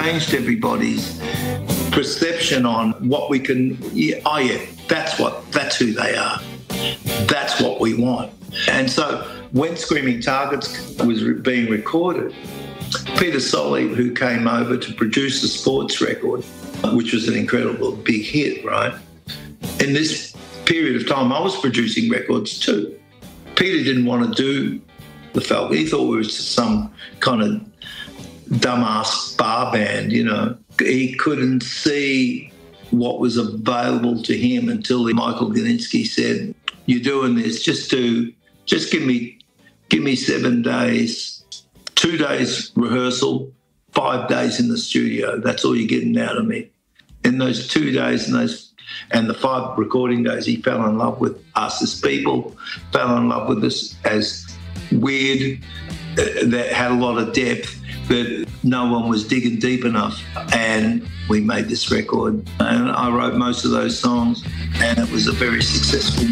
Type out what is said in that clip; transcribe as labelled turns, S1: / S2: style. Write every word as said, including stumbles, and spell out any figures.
S1: changed everybody's perception on what we can. Yeah, oh yeah, that's what. That's who they are. That's what we want. And so when Screaming Targets was re- being recorded, Peter Solly, who came over to produce the sports record, which was an incredible big hit, right? In this period of time, I was producing records too. Peter didn't want to do the Falcon. He thought we were some kind of dumbass bar band, you know. He couldn't see what was available to him until Michael Gudinski said, "You're doing this, just do, just give me, give me seven days, two days rehearsal, five days in the studio. That's all you're getting out of me." In those two days and those and the five recording days, he fell in love with us as people, fell in love with us as weird, uh, that had a lot of depth, but no one was digging deep enough. And we made this record. And I wrote most of those songs, and it was a very successful